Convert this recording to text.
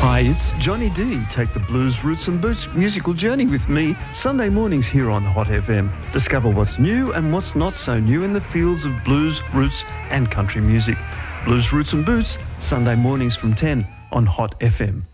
Hi, it's Johnny D. Take the blues, roots and boots musical journey with me Sunday mornings here on Hot FM. Discover what's new and what's not so new in the fields of blues, roots and country music. Blues, Roots and Boots, Sunday mornings from 10 on Hot FM.